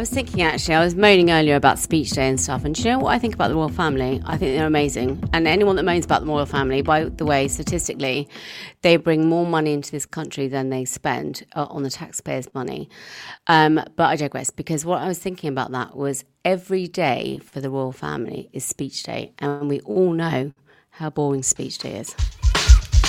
was thinking, actually, I was moaning earlier about speech day and stuff, and do you know what I think about the royal family? I think they're amazing. And anyone that moans about the royal family, by the way, statistically, they bring more money into this country than they spend on the taxpayers' money. But I digress, because what I was thinking about that was every day for the royal family is speech day, and we all know how boring speech day is.